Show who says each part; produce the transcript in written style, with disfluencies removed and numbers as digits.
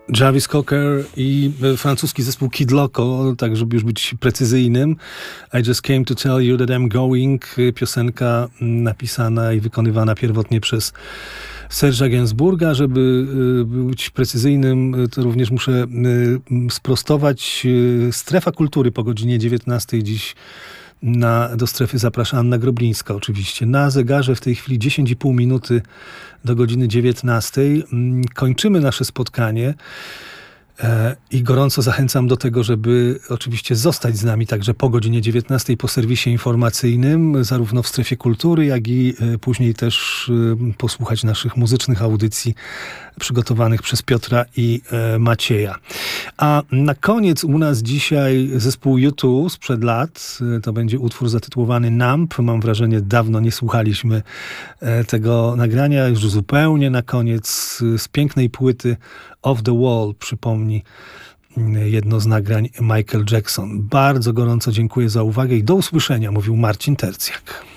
Speaker 1: Jarvis Cocker i francuski zespół Kid Loco, tak żeby już być precyzyjnym. I just came to tell you that I'm going. Piosenka napisana i wykonywana pierwotnie przez Serge'a Gainsbourga. Żeby być precyzyjnym, to również muszę sprostować. Strefa kultury po godzinie 19 dziś do strefy zaprasza Anna Groblińska oczywiście. Na zegarze w tej chwili 10,5 minuty do godziny 19. Kończymy nasze spotkanie i gorąco zachęcam do tego, żeby oczywiście zostać z nami także po godzinie 19 po serwisie informacyjnym, zarówno w strefie kultury, jak i później też posłuchać naszych muzycznych audycji przygotowanych przez Piotra i Macieja. A na koniec u nas dzisiaj zespół U2 sprzed lat. To będzie utwór zatytułowany Numb. Mam wrażenie, dawno nie słuchaliśmy tego nagrania. Już zupełnie na koniec z pięknej płyty Off the Wall przypomni jedno z nagrań Michael Jackson. Bardzo gorąco dziękuję za uwagę i do usłyszenia, mówił Marcin Tercjak.